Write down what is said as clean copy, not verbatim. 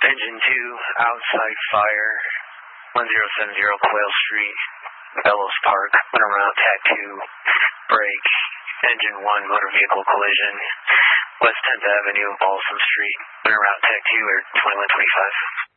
Engine 2, outside fire, 1070 Quail Street, Bellows Park, went around tag 2, brake, engine 1, motor vehicle collision, West 10th Avenue, Balsam Street, went around tag 2 or 2125.